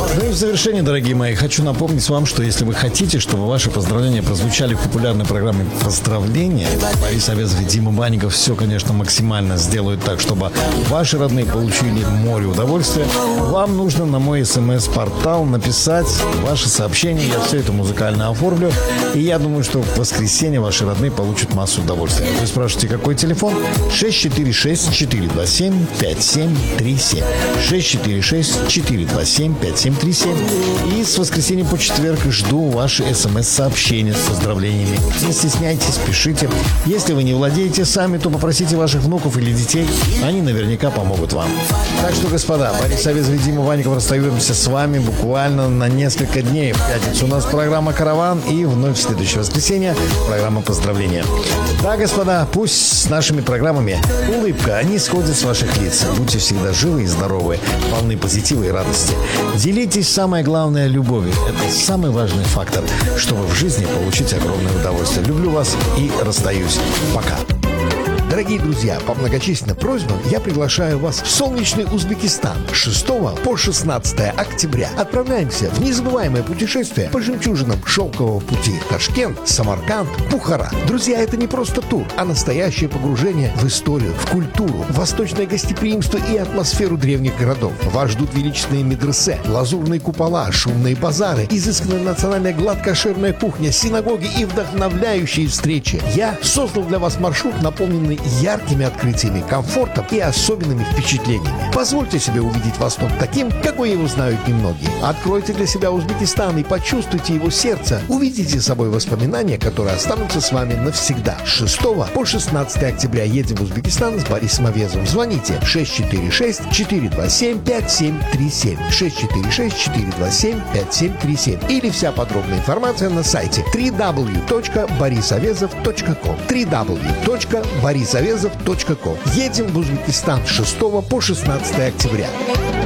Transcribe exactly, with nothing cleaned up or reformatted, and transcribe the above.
Ну и в завершение, дорогие мои, хочу напомнить вам, что если вы хотите, чтобы ваши поздравления прозвучали в популярной программе «Поздравления», Борис Авезов и Дима Банников все, конечно, максимально сделают так, чтобы ваши родные получили море удовольствия. Вам нужно на мой смс-портал написать ваше сообщение. Я все это музыкально оформлю. И я думаю, что в воскресенье ваши родные получат массу удовольствия. Вы спрашиваете, какой телефон? шесть четыре шесть четыре два семь пять семь три семь. шесть четыре шесть четыре два семь пять семь три семь. И с воскресенья по четверг жду ваши смс-сообщения с поздравлениями. Не стесняйтесь, пишите. Если вы не владеете сами, то попросите ваших внуков или детей. Они наверняка помогут вам. Так что, господа, Борис Авезов и Дима Банников расстаемся с вами буквально на несколько дней. В пятницу у нас программа «Караван», и вновь в следующее воскресенье программа «Поздравления». Да, господа, пусть с нашими программами улыбка, они сходят с ваших лиц. Будьте всегда живы и здоровы, полны позитива и радости. Делитесь, самое главное, любовью. Это самый важный фактор, чтобы в жизни получить огромное удовольствие. Люблю вас и расстаюсь. Пока. Дорогие друзья, по многочисленным просьбам я приглашаю вас в солнечный Узбекистан с шестого по шестнадцатое октября. Отправляемся в незабываемое путешествие по жемчужинам шелкового пути Ташкент, Самарканд, Бухара. Друзья, это не просто тур, а настоящее погружение в историю, в культуру, в восточное гостеприимство и атмосферу древних городов. Вас ждут величественные медресе, лазурные купола, шумные базары, изысканная национальная гладкошерная кухня, синагоги и вдохновляющие встречи. Я создал для вас маршрут, наполненный яркими открытиями, комфортом и особенными впечатлениями. Позвольте себе увидеть Восток таким, какой его знают немногие. Откройте для себя Узбекистан и почувствуйте его сердце. Увидите за собой воспоминания, которые останутся с вами навсегда. С шестого по шестнадцатое октября едем в Узбекистан с Борисом Авезовым. Звоните шесть четыре шесть четыре два семь пять семь три семь. шесть четыре шесть четыре два семь пять семь три семь. Или вся подробная информация на сайте дабл ю дабл ю дабл ю точка борис авезов точка ком. дабл ю дабл ю дабл ю точка борис авезов точка ком. Едем в Узбекистан с шестого по шестнадцатое октября.